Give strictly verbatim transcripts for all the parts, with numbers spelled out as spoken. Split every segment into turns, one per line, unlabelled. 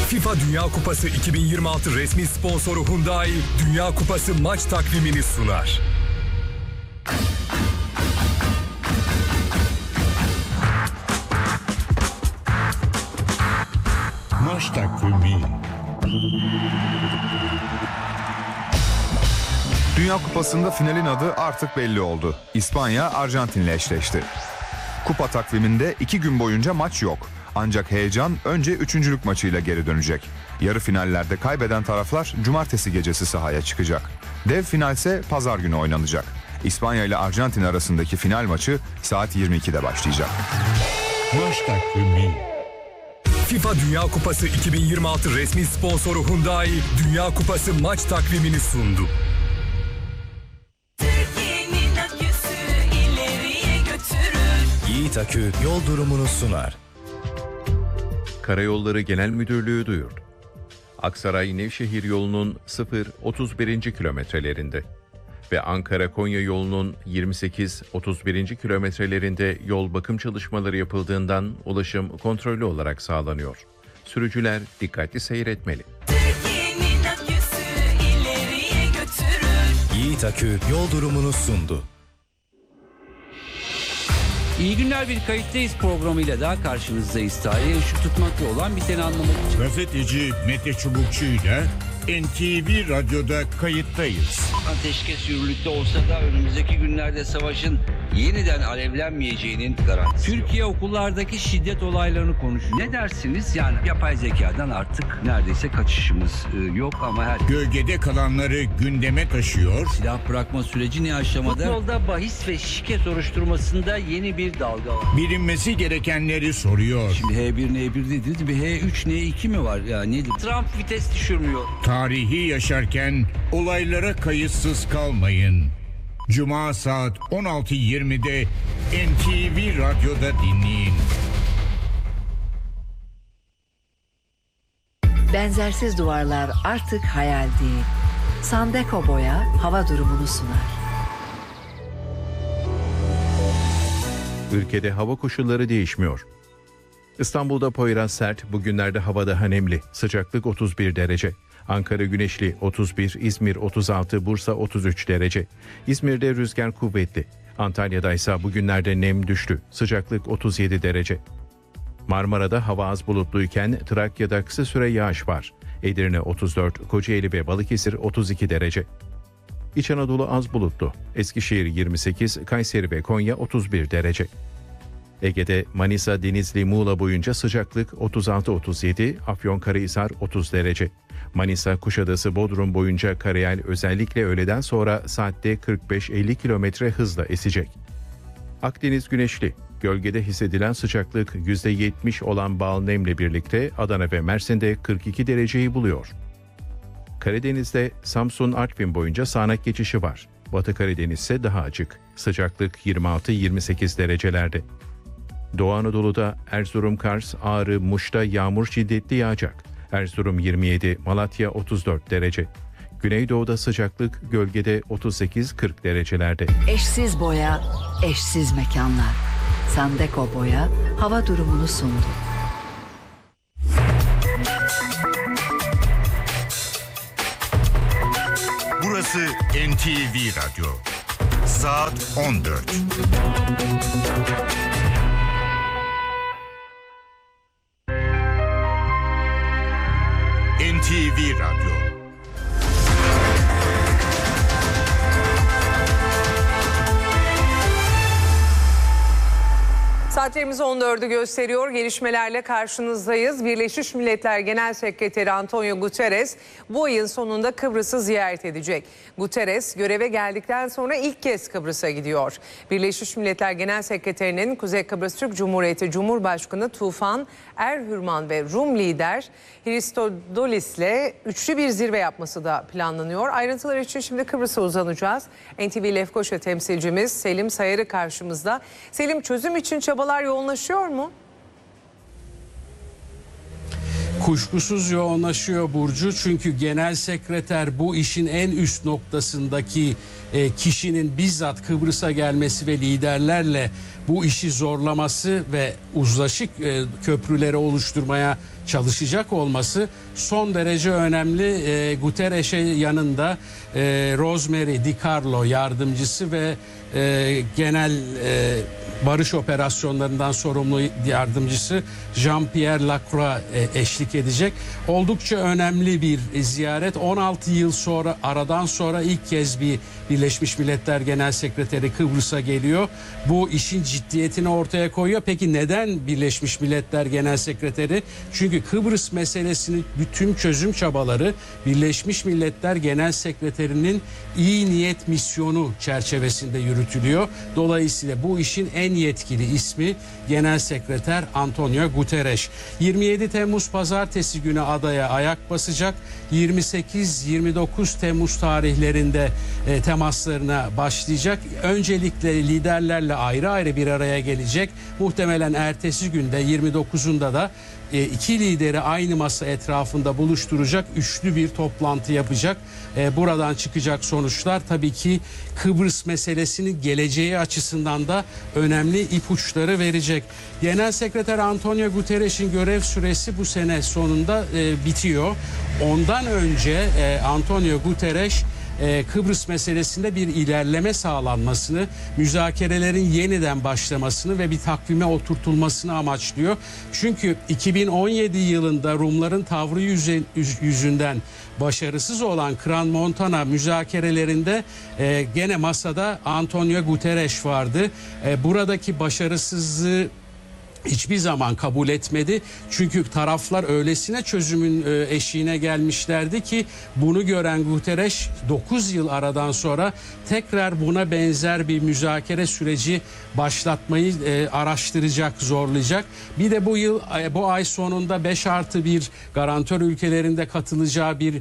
FIFA Dünya Kupası iki bin yirmi altı resmi sponsoru Hyundai, Dünya Kupası maç takvimini sunar.
Maç takvimi.
Dünya Kupası'nda finalin adı artık belli oldu. İspanya Arjantin'le eşleşti. Kupa takviminde iki gün boyunca maç yok. Ancak heyecan önce üçüncülük maçıyla geri dönecek. Yarı finallerde kaybeden taraflar cumartesi gecesi sahaya çıkacak. Dev finalse pazar günü oynanacak. İspanya ile Arjantin arasındaki final maçı saat yirmi ikide başlayacak.
Maç takvimi.
FIFA Dünya Kupası iki bin yirmi altı resmi sponsoru Hyundai, Dünya Kupası maç takvimini sundu.
Türkiye'nin aküsü ileriye götürür.
Yiğit Akü yol durumunu sunar.
Karayolları Genel Müdürlüğü duyurdu. Aksaray-Nevşehir yolunun sıfır otuz birinci kilometrelerinde ve Ankara-Konya yolunun yirmi sekiz otuz birinci kilometrelerinde yol bakım çalışmaları yapıldığından ulaşım kontrollü olarak sağlanıyor. Sürücüler dikkatli seyretmeli.
Türkiye'nin aküsü ileriye götürür.
Yiğit Akü yol durumunu sundu.
İyi günler, bir kayıttayız programıyla daha karşınızdayız. Tarihe ışık tutmakla olan biteni anlamak için.
Gazeteci Mete Çubukçu ile N T V Radyo'da kayıttayız.
Ateşkes yürürlükte olsa da önümüzdeki günlerde savaşın yeniden alevlenmeyeceğinin garantisi. Türkiye okullardaki şiddet olaylarını konuşuyor. Ne dersiniz? Yani yapay zekadan artık neredeyse kaçışımız yok ama her...
Gölgede kalanları gündeme taşıyor.
Silah bırakma süreci ne aşamada? Futbolda bahis ve şike soruşturmasında yeni bir dalga var.
Bilinmesi gerekenleri soruyor.
Şimdi H bir N bir dedi, bir H üç N iki mi var? Ya nedir? Trump vites düşürmüyor.
Tarihi yaşarken olaylara kayıtsız kalmayın. Cuma saat on altı yirmide N T V Radyo'da dinleyin.
Benzersiz duvarlar artık hayal değil. Sandeko Boya hava durumunu sunar.
Ülkede hava koşulları değişmiyor. İstanbul'da Poyraz sert, bugünlerde hava daha nemli. Sıcaklık otuz bir derece. Ankara güneşli otuz bir, İzmir otuz altı, Bursa otuz üç derece. İzmir'de rüzgar kuvvetli. Antalya'da ise bugünlerde nem düştü. Sıcaklık otuz yedi derece. Marmara'da hava az bulutluyken Trakya'da kısa süre yağış var. Edirne otuz dört, Kocaeli ve Balıkesir otuz iki derece. İç Anadolu az bulutlu. Eskişehir yirmi sekiz, Kayseri ve Konya otuz bir derece. Ege'de Manisa, Denizli, Muğla boyunca sıcaklık otuz altı otuz yedi, Afyonkarahisar otuz derece. Manisa, Kuşadası, Bodrum boyunca karayel özellikle öğleden sonra saatte kırk beş elli kilometre hızla esecek. Akdeniz güneşli. Gölgede hissedilen sıcaklık yüzde yetmiş olan bal nemle birlikte Adana ve Mersin'de kırk iki dereceyi buluyor. Karadeniz'de Samsun, Artvin boyunca sağanak geçişi var. Batı Karadeniz ise daha açık. Sıcaklık yirmi altı yirmi sekiz derecelerde. Doğu Anadolu'da Erzurum, Kars, Ağrı, Muş'ta yağmur şiddetli yağacak. Erzurum yirmi yedi, Malatya otuz dört derece. Güneydoğu'da sıcaklık gölgede otuz sekiz kırk derecelerde.
Eşsiz boya, eşsiz mekanlar. Sandeko Boya hava durumunu sundu.
Burası N T V Radyo. Saat on dört. N T V Radyo.
Saatlerimiz on dördü gösteriyor. Gelişmelerle karşınızdayız. Birleşmiş Milletler Genel Sekreteri Antonio Guterres bu ayın sonunda Kıbrıs'ı ziyaret edecek. Guterres göreve geldikten sonra ilk kez Kıbrıs'a gidiyor. Birleşmiş Milletler Genel Sekreterinin Kuzey Kıbrıs Türk Cumhuriyeti Cumhurbaşkanı Tufan Erhürman ve Rum lider Hristodolis'le üçlü bir zirve yapması da planlanıyor. Ayrıntılar için şimdi Kıbrıs'a uzanacağız. N T V Lefkoşa temsilcimiz Selim Sayarı karşımızda. Selim, çözüm için çabalar yoğunlaşıyor mu?
Kuşkusuz yoğunlaşıyor Burcu, çünkü genel sekreter bu işin en üst noktasındaki e, kişinin bizzat Kıbrıs'a gelmesi ve liderlerle bu işi zorlaması ve uzlaşık e, köprüleri oluşturmaya çalışacak olması son derece önemli. E, Guterres'e yanında e, Rosemary DiCarlo yardımcısı ve e, genel e, barış operasyonlarından sorumlu yardımcısı Jean-Pierre Lacroix e, eşlik edecek. Oldukça önemli bir ziyaret. on altı yıl sonra, aradan sonra ilk kez bir Birleşmiş Milletler Genel Sekreteri Kıbrıs'a geliyor. Bu işin ciddiyetini ortaya koyuyor. Peki neden Birleşmiş Milletler Genel Sekreteri? Çünkü Kıbrıs meselesinin bütün çözüm çabaları Birleşmiş Milletler Genel Sekreterinin iyi niyet misyonu çerçevesinde yürütülüyor. Dolayısıyla bu işin en yetkili ismi Genel Sekreter Antonio Guterres. yirmi yedi Temmuz Pazartesi günü adaya ayak basacak. yirmi sekiz yirmi dokuz Temmuz tarihlerinde e, temaslarına başlayacak. Öncelikle liderlerle ayrı ayrı bir araya gelecek. Muhtemelen ertesi günde yirmi dokuzunda da e, iki lideri aynı masa etrafında buluşturacak, üçlü bir toplantı yapacak. E, buradan çıkacak sonuçlar tabii ki Kıbrıs meselesinin geleceği açısından da önemli ipuçları verecek. Genel Sekreter Antonio Guterres'in görev süresi bu sene sonunda e, bitiyor. Ondan önce e, Antonio Guterres Ee, Kıbrıs meselesinde bir ilerleme sağlanmasını, müzakerelerin yeniden başlamasını ve bir takvime oturtulmasını amaçlıyor. Çünkü iki bin on yedi yılında Rumların tavrı yüzünden başarısız olan Crans-Montana müzakerelerinde e, gene masada Antonio Guterres vardı. E, buradaki başarısızlığı hiçbir zaman kabul etmedi. Çünkü taraflar öylesine çözümün eşiğine gelmişlerdi ki bunu gören Guterres dokuz yıl aradan sonra tekrar buna benzer bir müzakere süreci başlatmayı araştıracak, zorlayacak. Bir de bu yıl, bu ay sonunda beş artı bir garantör ülkelerinde katılacağı bir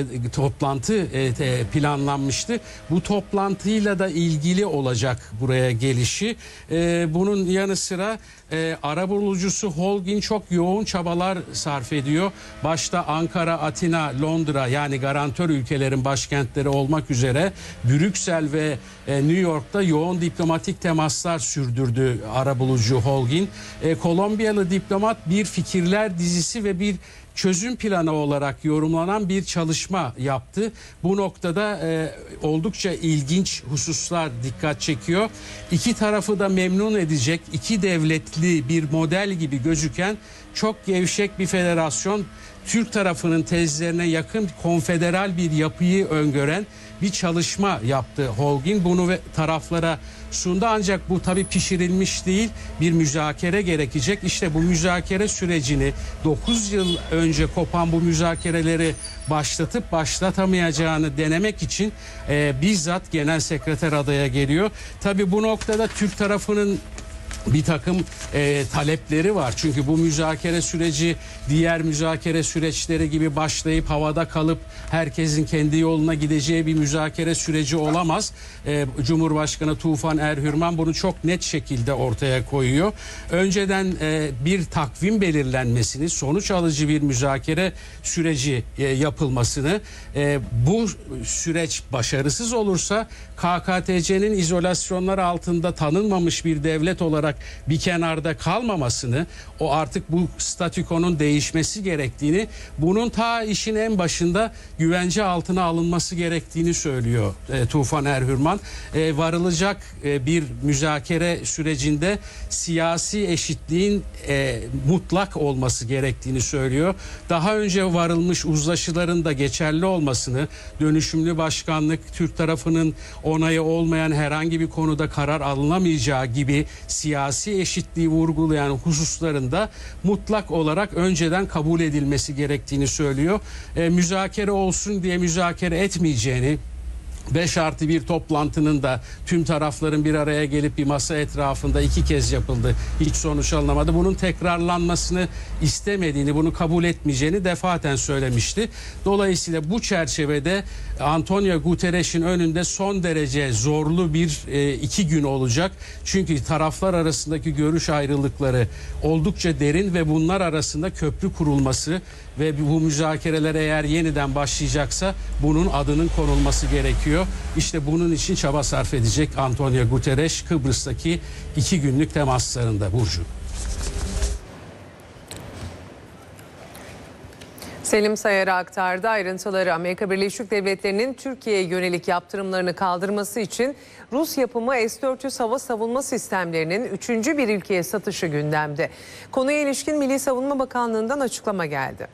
toplantı planlanmıştı. Bu toplantıyla da ilgili olacak buraya gelişi. Bunun yanı sıra arabulucusu Holguin çok yoğun çabalar sarf ediyor. Başta Ankara, Atina, Londra yani garantör ülkelerin başkentleri olmak üzere Brüksel ve New York'ta yoğun diplomatik temaslar sürdürdü arabulucu Holguin. E, Kolombiyalı diplomat bir fikirler dizisi ve bir çözüm planı olarak yorumlanan bir çalışma yaptı. Bu noktada e, oldukça ilginç hususlar dikkat çekiyor. İki tarafı da memnun edecek, iki devletli bir model gibi gözüken çok gevşek bir federasyon, Türk tarafının tezlerine yakın konfederal bir yapıyı öngören bir çalışma yaptı Holguin. Bunu ve taraflara sundu ancak bu tabii pişirilmiş değil, bir müzakere gerekecek. İşte bu müzakere sürecini dokuz yıl önce kopan bu müzakereleri başlatıp başlatamayacağını denemek için e, bizzat Genel Sekreter adaya geliyor. Tabii bu noktada Türk tarafının bir takım e, talepleri var. Çünkü bu müzakere süreci diğer müzakere süreçleri gibi başlayıp havada kalıp herkesin kendi yoluna gideceği bir müzakere süreci olamaz. E, Cumhurbaşkanı Tufan Erhürman bunu çok net şekilde ortaya koyuyor. Önceden e, bir takvim belirlenmesini, sonuç alıcı bir müzakere süreci e, yapılmasını, e, bu süreç başarısız olursa K K T C'nin izolasyonlar altında tanınmamış bir devlet olarak bir kenarda kalmamasını, o artık bu statükonun değişmesi gerektiğini, bunun ta işin en başında güvence altına alınması gerektiğini söylüyor e, Tufan Erhürman. E, varılacak e, bir müzakere sürecinde siyasi eşitliğin e, mutlak olması gerektiğini söylüyor. Daha önce varılmış uzlaşıların da geçerli olmasını, dönüşümlü başkanlık, Türk tarafının onayı olmayan herhangi bir konuda karar alınamayacağı gibi siyasi eşitliği vurgulayan hususlarında mutlak olarak önceden kabul edilmesi gerektiğini söylüyor. E, müzakere olsun diye müzakere etmeyeceğini, beş artı bir toplantının da tüm tarafların bir araya gelip bir masa etrafında iki kez yapıldı. Hiç sonuç alınamadı. Bunun tekrarlanmasını istemediğini, bunu kabul etmeyeceğini defaten söylemişti. Dolayısıyla bu çerçevede Antonio Guterres'in önünde son derece zorlu bir e, iki gün olacak. Çünkü taraflar arasındaki görüş ayrılıkları oldukça derin ve bunlar arasında köprü kurulması ve bu müzakereler eğer yeniden başlayacaksa bunun adının konulması gerekiyor. İşte bunun için çaba sarf edecek Antonio Guterres Kıbrıs'taki iki günlük temaslarında. Burcu.
Selim Sayar'a aktardı ayrıntıları. Amerika Birleşik Devletleri'nin Türkiye'ye yönelik yaptırımlarını kaldırması için Rus yapımı S dört yüz hava savunma sistemlerinin üçüncü bir ülkeye satışı gündemde. Konuya ilişkin Milli Savunma Bakanlığı'ndan açıklama geldi.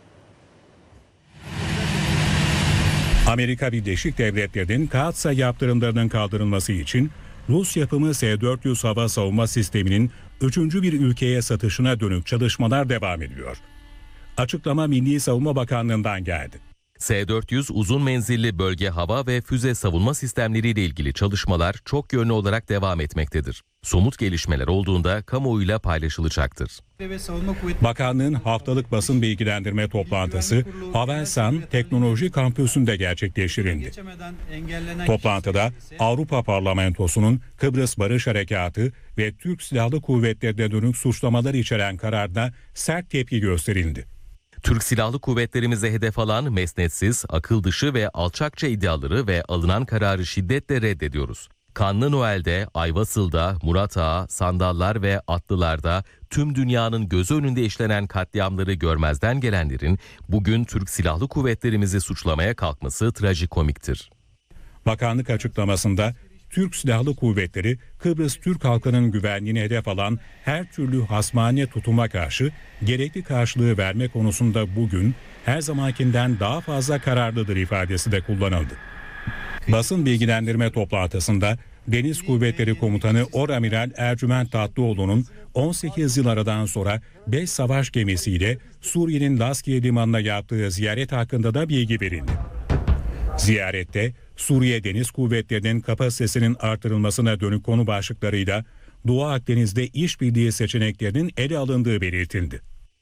Amerika Birleşik Devletleri'nin Kaatsa yaptırımlarının kaldırılması için Rus yapımı S dört yüz hava savunma sisteminin üçüncü bir ülkeye satışına dönük çalışmalar devam ediyor. Açıklama Milli Savunma Bakanlığı'ndan geldi.
S dört yüz uzun menzilli bölge hava ve füze savunma sistemleriyle ilgili çalışmalar çok yönlü olarak devam etmektedir. Somut gelişmeler olduğunda kamuoyuyla paylaşılacaktır.
Bakanlığın haftalık basın bilgilendirme toplantısı Havelsan Teknoloji Kampüsü'nde gerçekleştirildi. Toplantıda Avrupa Parlamentosu'nun Kıbrıs Barış Harekatı ve Türk Silahlı Kuvvetleri'ne dönük suçlamalar içeren kararına sert tepki gösterildi.
Türk Silahlı Kuvvetlerimize hedef alan mesnetsiz, akıl dışı ve alçakça iddiaları ve alınan kararı şiddetle reddediyoruz. Kanlı Noel'de, Ayvasıl'da, Murat Ağa, Sandallar ve Atlılar'da tüm dünyanın gözü önünde işlenen katliamları görmezden gelenlerin bugün Türk Silahlı Kuvvetlerimizi suçlamaya kalkması trajikomiktir.
Bakanlık açıklamasında Türk Silahlı Kuvvetleri Kıbrıs Türk halkının güvenliğine hedef alan her türlü hasmane tutuma karşı gerekli karşılığı verme konusunda bugün her zamankinden daha fazla kararlıdır ifadesi de kullanıldı. Basın bilgilendirme toplantısında Deniz Kuvvetleri Komutanı Oramiral Ercüment Tatlıoğlu'nun on sekiz yıl aradan sonra beş savaş gemisiyle Suriye'nin Laskiye Limanı'na yaptığı ziyaret hakkında da bilgi verildi. Ziyarette Suriye Deniz Kuvvetleri'nin kapasitesinin artırılmasına dönük konu başlıklarıyla Doğu Akdeniz'de işbirliği seçeneklerinin ele alındığı belirtildi.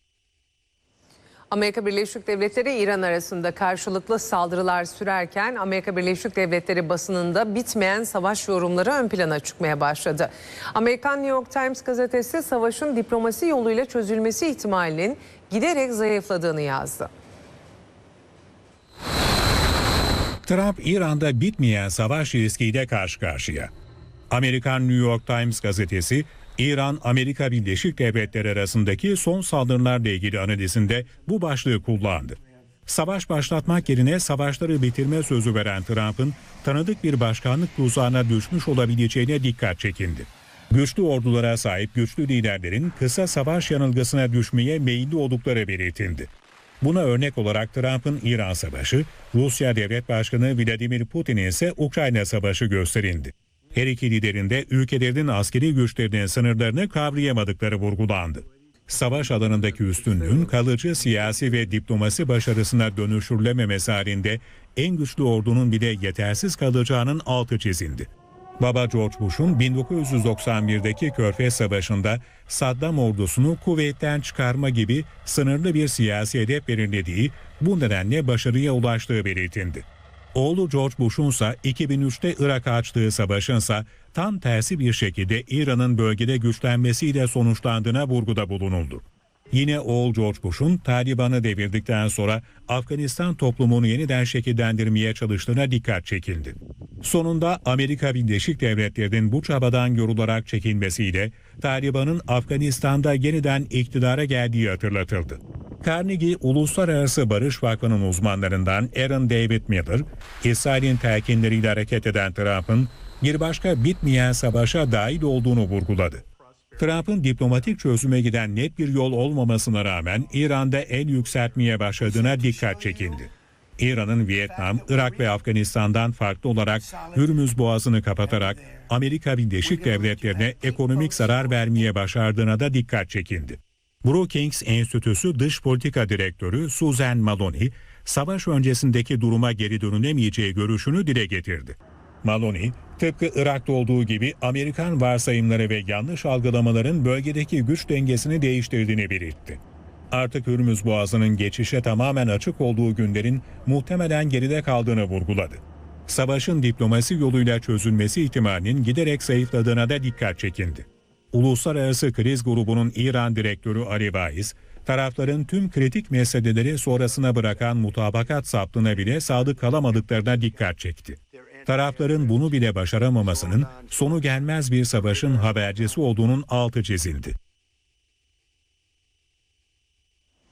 Amerika Birleşik Devletleri İran arasında karşılıklı saldırılar sürerken Amerika Birleşik Devletleri basınında bitmeyen savaş yorumları ön plana çıkmaya başladı. Amerikan New York Times gazetesi savaşın diplomasi yoluyla çözülmesi ihtimalinin giderek zayıfladığını yazdı.
Trump, İran'da bitmeyen savaş riskiyle karşı karşıya. Amerikan New York Times gazetesi, İran-Amerika Birleşik Devletleri arasındaki son saldırılarla ilgili analizinde bu başlığı kullandı. Savaş başlatmak yerine savaşları bitirme sözü veren Trump'ın tanıdık bir başkanlık tuzağına düşmüş olabileceğine dikkat çekindi. Güçlü ordulara sahip güçlü liderlerin kısa savaş yanılgısına düşmeye meyilli oldukları belirtildi. Buna örnek olarak Trump'ın İran Savaşı, Rusya Devlet Başkanı Vladimir Putin'in ise Ukrayna Savaşı gösterildi. Her iki liderin de ülkelerinin askeri güçlerinin sınırlarını kavrayamadıkları vurgulandı. Savaş alanındaki üstünlüğün kalıcı siyasi ve diplomasi başarısına dönüştürülememesi halinde en güçlü ordunun bile yetersiz kalacağının altı çizildi. Baba George Bush'un bin dokuz yüz doksan birdeki Körfez Savaşı'nda Saddam ordusunu kuvvetten çıkarma gibi sınırlı bir siyasi hedef belirlediği, bu nedenle başarıya ulaştığı belirtildi. Oğlu George Bush'un ise iki bin üçte Irak'a açtığı savaşın ise tam tersi bir şekilde İran'ın bölgede güçlenmesiyle sonuçlandığına vurguda bulunuldu. Yine oğul George Bush'un Taliban'ı devirdikten sonra Afganistan toplumunu yeniden şekillendirmeye çalıştığına dikkat çekildi. Sonunda Amerika Birleşik Devletleri'nin bu çabadan yorularak çekilmesiyle Taliban'ın Afganistan'da yeniden iktidara geldiği hatırlatıldı. Carnegie Uluslararası Barış Vakfı'nın uzmanlarından Aaron David Miller, İsrail'in telkinleriyle hareket eden Trump'ın bir başka bitmeyen savaşa dahil olduğunu vurguladı. Trump'ın diplomatik çözüme giden net bir yol olmamasına rağmen İran'da el yükseltmeye başladığına dikkat çekildi. İran'ın Vietnam, Irak ve Afganistan'dan farklı olarak Hürmüz Boğazı'nı kapatarak Amerika Birleşik Devletleri'ne ekonomik zarar vermeye başardığına da dikkat çekildi. Brookings Enstitüsü Dış Politika Direktörü Suzanne Maloney, savaş öncesindeki duruma geri dönülemeyeceği görüşünü dile getirdi. Maloney, tıpkı Irak'ta olduğu gibi Amerikan varsayımları ve yanlış algılamaların bölgedeki güç dengesini değiştirdiğini belirtti. Artık Hürmüz Boğazı'nın geçişe tamamen açık olduğu günlerin muhtemelen geride kaldığını vurguladı. Savaşın diplomasi yoluyla çözülmesi ihtimalinin giderek zayıfladığına da dikkat çekildi. Uluslararası Kriz Grubu'nun İran Direktörü Ali Vaiz, tarafların tüm kritik meseleleri sonrasına bırakan mutabakat saptığına bile sadık kalamadıklarına dikkat çekti. Tarafların bunu bile başaramamasının sonu gelmez bir savaşın habercisi olduğunun altı çizildi.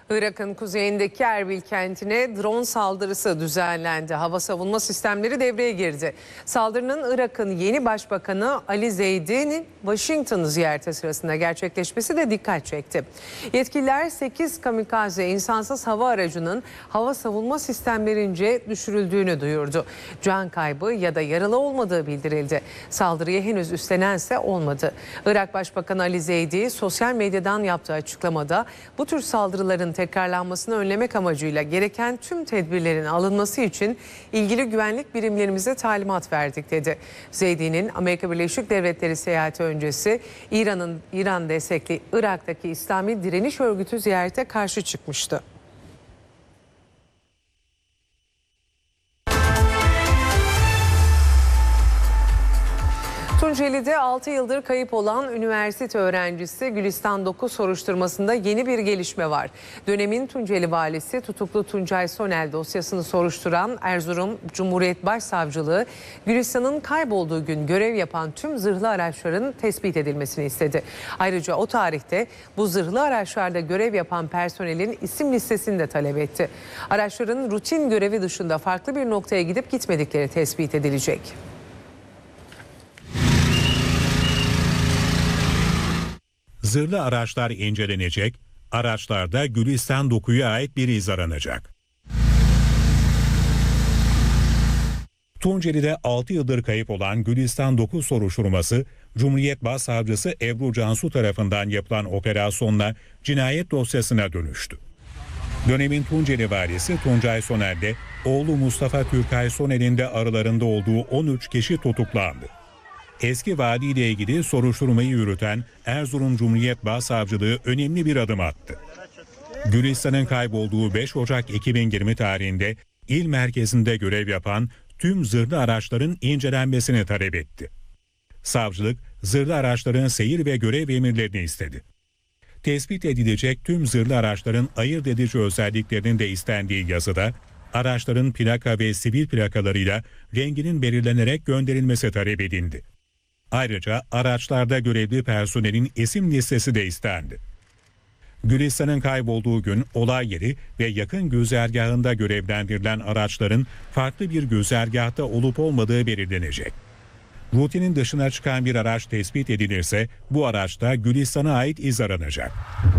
Irak'ın kuzeyindeki Erbil kentine drone saldırısı düzenlendi. Hava savunma sistemleri devreye girdi. Saldırının Irak'ın yeni başbakanı Ali Zeydi'nin Washington'ı ziyareti sırasında gerçekleşmesi de dikkat çekti. Yetkililer sekiz kamikaze insansız hava aracının hava savunma sistemlerince düşürüldüğünü duyurdu. Can kaybı ya da yaralı olmadığı bildirildi. Saldırıyı henüz üstlenense olmadı. Irak Başbakanı Ali Zeydi sosyal medyadan yaptığı açıklamada bu tür saldırıların tekrarlanmasını önlemek amacıyla gereken tüm tedbirlerin alınması için ilgili güvenlik birimlerimize talimat verdik dedi. Zeydi'nin Amerika Birleşik Devletleri seyahati öncesi İran'ın İran destekli Irak'taki İslami Direniş Örgütü ziyarete karşı çıkmıştı. Tunceli'de altı yıldır kayıp olan üniversite öğrencisi Gülistan dokuz soruşturmasında yeni bir gelişme var. Dönemin Tunceli valisi tutuklu Tuncay Sonel dosyasını soruşturan Erzurum Cumhuriyet Başsavcılığı, Gülistan'ın kaybolduğu gün görev yapan tüm zırhlı araçların tespit edilmesini istedi. Ayrıca o tarihte bu zırhlı araçlarda görev yapan personelin isim listesini de talep etti. Araçların rutin görevi dışında farklı bir noktaya gidip gitmedikleri tespit edilecek.
Zırhlı araçlar incelenecek, araçlarda Gülistan dokuya ait bir iz aranacak. Tunceli'de altı yıldır kayıp olan Gülistan dokuz soruşturması, Cumhuriyet Başsavcısı Ebru Cansu tarafından yapılan operasyonla cinayet dosyasına dönüştü. Dönemin Tunceli valisi Tuncay Soner'de oğlu Mustafa Türkay Soner'in de aralarında olduğu on üç kişi tutuklandı. Eski vali ile ilgili soruşturmayı yürüten Erzurum Cumhuriyet Başsavcılığı önemli bir adım attı. Gülistan'ın kaybolduğu beş Ocak iki bin yirmi tarihinde il merkezinde görev yapan tüm zırhlı araçların incelenmesini talep etti. Savcılık, zırhlı araçların seyir ve görev emirlerini istedi. Tespit edilecek tüm zırhlı araçların ayırt edici özelliklerinin de istendiği yazıda, araçların plaka ve sivil plakalarıyla renginin belirlenerek gönderilmesi talep edildi. Ayrıca araçlarda görevli personelin isim listesi de istendi. Gülistan'ın kaybolduğu gün olay yeri ve yakın güzergahında görevlendirilen araçların farklı bir güzergahta olup olmadığı belirlenecek. Rutinin dışına çıkan bir araç tespit edilirse bu araçta Gülistan'a ait iz aranacak.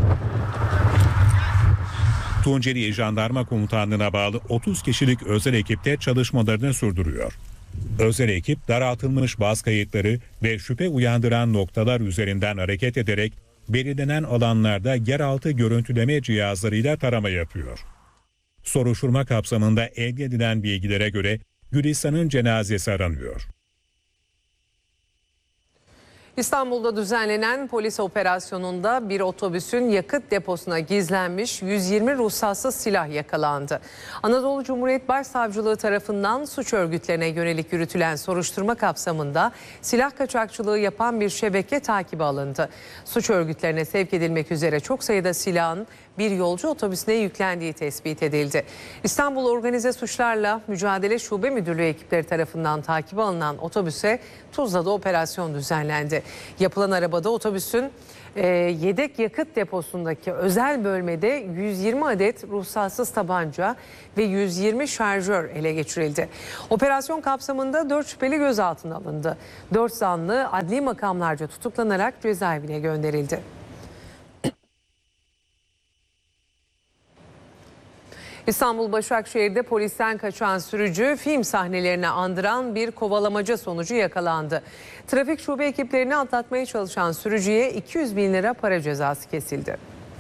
Tunceli Jandarma Komutanlığı'na bağlı otuz kişilik özel ekipte çalışmalarını sürdürüyor. Özel ekip daraltılmış baz kayıtları ve şüphe uyandıran noktalar üzerinden hareket ederek belirlenen alanlarda yeraltı görüntüleme cihazlarıyla tarama yapıyor. Soruşturma kapsamında elde edilen bilgilere göre Gülistan'ın cenazesi aranıyor.
İstanbul'da düzenlenen polis operasyonunda bir otobüsün yakıt deposuna gizlenmiş yüz yirmi ruhsatsız silah yakalandı. Anadolu Cumhuriyet Başsavcılığı tarafından suç örgütlerine yönelik yürütülen soruşturma kapsamında silah kaçakçılığı yapan bir şebeke takibe alındı. Suç örgütlerine sevk edilmek üzere çok sayıda silahın bir yolcu otobüsüne yüklendiği tespit edildi. İstanbul Organize Suçlarla Mücadele Şube Müdürlüğü ekipleri tarafından takibe alınan otobüse Tuzla'da operasyon düzenlendi. Yapılan arabada otobüsün e, yedek yakıt deposundaki özel bölmede yüz yirmi adet ruhsatsız tabanca ve yüz yirmi şarjör ele geçirildi. Operasyon kapsamında dört şüpheli gözaltına alındı. dört zanlı adli makamlarca tutuklanarak cezaevine gönderildi. İstanbul Başakşehir'de polisten kaçan sürücü film sahnelerini andıran bir kovalamaca sonucu yakalandı. Trafik şube ekiplerini atlatmaya çalışan sürücüye iki yüz bin lira para cezası kesildi.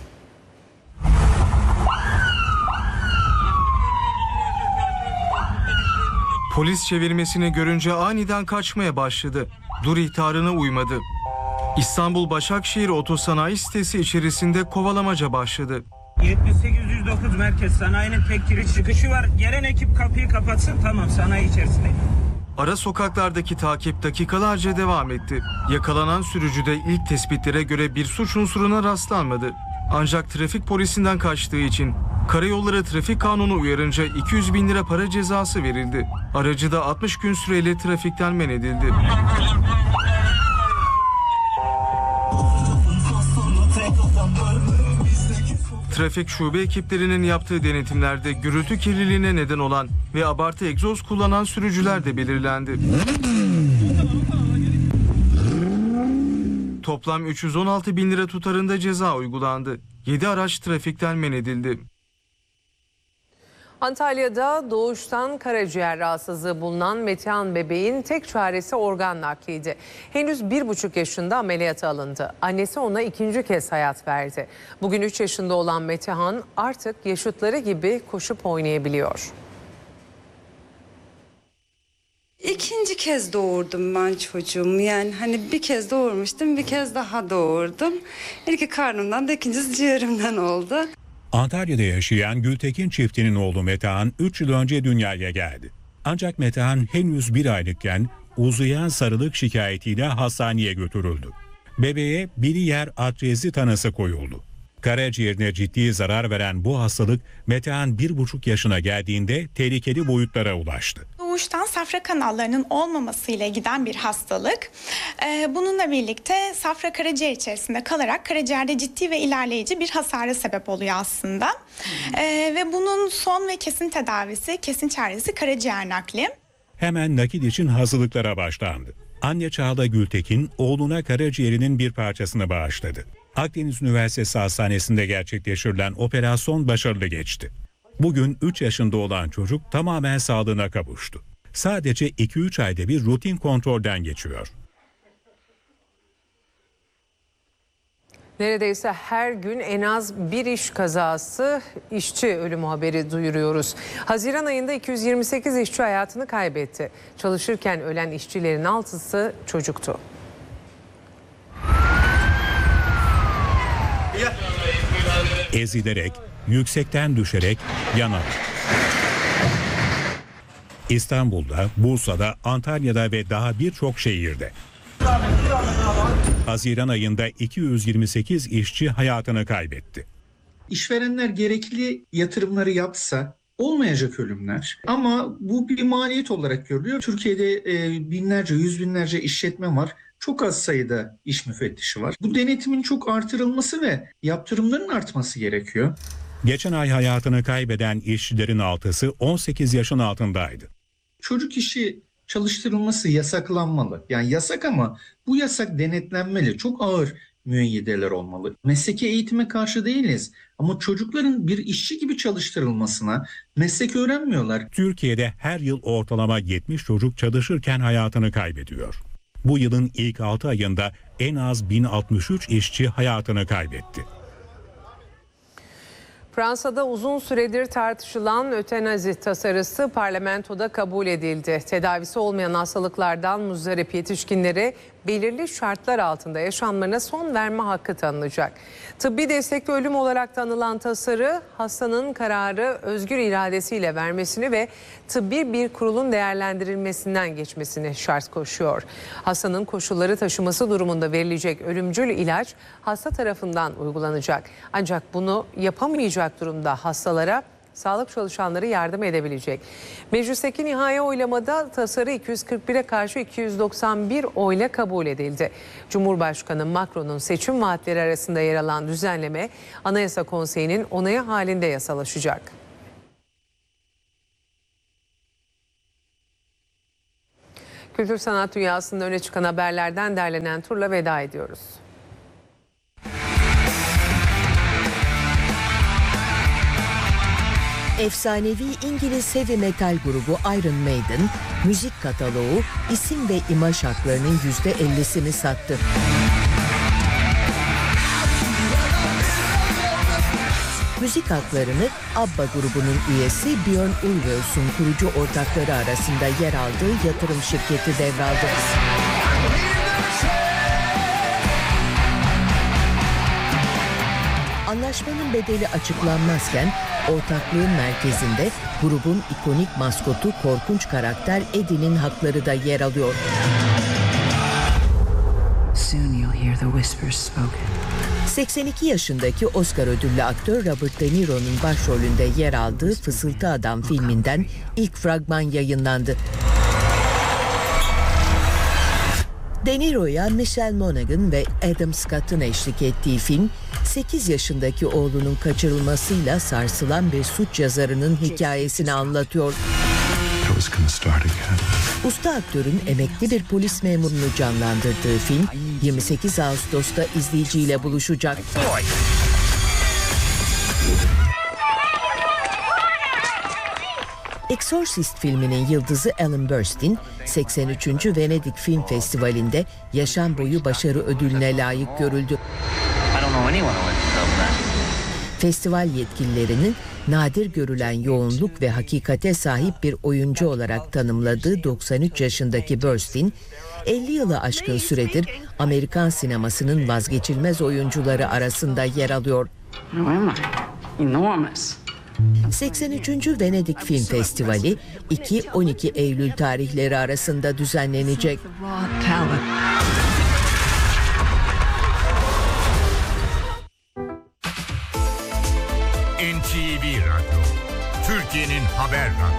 Polis çevirmesini görünce aniden kaçmaya başladı. Dur ihtarına uymadı. İstanbul Başakşehir Otosanayi sitesi içerisinde kovalamaca başladı.
yetmiş sekiz yüz dokuz merkez sanayinin tek giriş çıkışı var. Gelen ekip kapıyı kapatsın, tamam, sanayi içerisindeyim.
Ara sokaklardaki takip dakikalarca devam etti. Yakalanan sürücüde ilk tespitlere göre bir suç unsuruna rastlanmadı. Ancak trafik polisinden kaçtığı için Karayolları Trafik Kanunu uyarınca iki yüz bin lira para cezası verildi. Aracı da altmış gün süreyle trafikten men edildi. Trafik şube ekiplerinin yaptığı denetimlerde gürültü kirliliğine neden olan ve abartı egzoz kullanan sürücüler de belirlendi. Toplam üç yüz on altı bin lira tutarında ceza uygulandı. yedi araç trafikten men edildi.
Antalya'da doğuştan karaciğer rahatsızlığı bulunan Metehan bebeğin tek çaresi organ nakliydi. Henüz bir buçuk yaşında ameliyata alındı. Annesi ona ikinci kez hayat verdi. Bugün üç yaşında olan Metehan artık yaşıtları gibi koşup oynayabiliyor.
İkinci kez doğurdum ben çocuğumu. Yani hani bir kez doğurmuştum, bir kez daha doğurdum. İlki karnımdan da ikincisi ciğerimden oldu.
Antalya'da yaşayan Gültekin çiftinin oğlu Metehan üç yıl önce dünyaya geldi. Ancak Metehan henüz bir aylıkken uzayan sarılık şikayetiyle hastaneye götürüldü. Bebeğe biliyer atrezi tanısı koyuldu. Karaciğerine ciddi zarar veren bu hastalık Metehan bir buçuk yaşına geldiğinde tehlikeli boyutlara ulaştı.
Doğuştan safra kanallarının olmamasıyla giden bir hastalık. Ee, bununla birlikte safra karaciğer içerisinde kalarak karaciğerde ciddi ve ilerleyici bir hasara sebep oluyor aslında. Ee, ve bunun son ve kesin tedavisi, kesin çaresi karaciğer nakli.
Hemen nakil için hazırlıklara başlandı. Anne Çağla Gültekin oğluna karaciğerinin bir parçasını bağışladı. Akdeniz Üniversitesi Hastanesi'nde gerçekleştirilen operasyon başarılı geçti. Bugün üç yaşında olan çocuk tamamen sağlığına kavuştu. Sadece iki üç ayda bir rutin kontrolden geçiyor.
Neredeyse her gün en az bir iş kazası, işçi ölümü haberi duyuruyoruz. Haziran ayında iki yüz yirmi sekiz işçi hayatını kaybetti. Çalışırken ölen işçilerin altısı çocuktu.
Ezilerek, yüksekten düşerek, yanarak. İstanbul'da, Bursa'da, Antalya'da ve daha birçok şehirde. Haziran ayında iki yüz yirmi sekiz işçi hayatını kaybetti.
İşverenler gerekli yatırımları yapsa olmayacak ölümler, ama bu bir maliyet olarak görülüyor. Türkiye'de e, binlerce, yüz binlerce işletme var. Çok az sayıda iş müfettişi var. Bu denetimin çok artırılması ve yaptırımların artması gerekiyor.
Geçen ay hayatını kaybeden işçilerin altısı on sekiz yaşın altındaydı.
Çocuk işi çalıştırılması yasaklanmalı. Yani yasak, ama bu yasak denetlenmeli. Çok ağır müeyyideler olmalı. Mesleki eğitime karşı değiliz, ama çocukların bir işçi gibi çalıştırılmasına, meslek öğrenmiyorlar.
Türkiye'de her yıl ortalama yetmiş çocuk çalışırken hayatını kaybediyor. Bu yılın ilk altı ayında en az bin altmış üç işçi hayatını kaybetti.
Fransa'da uzun süredir tartışılan ötenazi tasarısı parlamentoda kabul edildi. Tedavisi olmayan hastalıklardan muzdarip yetişkinlere belirli şartlar altında yaşamlarına son verme hakkı tanınacak. Tıbbi destekli ölüm olarak tanılan tasarı, hastanın kararı özgür iradesiyle vermesini ve tıbbi bir kurulun değerlendirilmesinden geçmesini şart koşuyor. Hastanın koşulları taşıması durumunda verilecek ölümcül ilaç hasta tarafından uygulanacak. Ancak bunu yapamayacak durumda hastalara sağlık çalışanları yardım edebilecek. Meclisteki nihai oylamada tasarı iki yüz kırk bire karşı iki yüz doksan bir oyla kabul edildi. Cumhurbaşkanı Macron'un seçim vaatleri arasında yer alan düzenleme Anayasa Konseyi'nin onayı halinde yasalaşacak. Kültür sanat dünyasında öne çıkan haberlerden derlenen turla veda ediyoruz.
Efsanevi İngiliz heavy metal grubu Iron Maiden, müzik kataloğu, isim ve imaj haklarının yüzde ellisini sattı. Müzik haklarını ABBA grubunun üyesi Björn Ulvaeus'un kurucu ortakları arasında yer aldığı yatırım şirketi devraldı. Anlaşmanın bedeli açıklanmazken ortaklığın merkezinde grubun ikonik maskotu korkunç karakter Eddie'nin hakları da yer alıyor. Soon you'll hear the whispers spoken. seksen iki yaşındaki Oscar ödüllü aktör Robert De Niro'nun başrolünde yer aldığı Fısıltı Adam filminden ilk fragman yayınlandı. De Niro'ya Michelle Monaghan ve Adam Scott'ın eşlik ettiği film, sekiz yaşındaki oğlunun kaçırılmasıyla sarsılan bir suç yazarının hikayesini anlatıyor. Usta aktörün emekli bir polis memurunu canlandırdığı film yirmi sekiz Ağustos'ta izleyiciyle buluşacak. Exorcist filminin yıldızı Ellen Burstyn, seksen üçüncü Venedik Film Festivali'nde yaşam boyu başarı ödülüne layık görüldü. Festival yetkililerinin nadir görülen yoğunluk ve hakikate sahip bir oyuncu olarak tanımladığı doksan üç yaşındaki Burstyn, elli yılı aşkın süredir Amerikan sinemasının vazgeçilmez oyuncuları arasında yer alıyor. seksen üçüncü Venedik Film Festivali iki on iki Eylül tarihleri arasında düzenlenecek.
N T V Radyo, Türkiye'nin haber radyosu.